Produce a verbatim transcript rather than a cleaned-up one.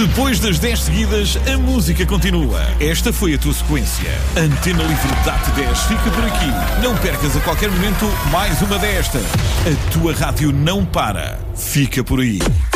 Depois das dez seguidas, a música continua. Esta foi a tua sequência. Antena Livre D A T dez fica por aqui. Não percas a qualquer momento mais uma desta. A tua rádio não para. Fica por aí.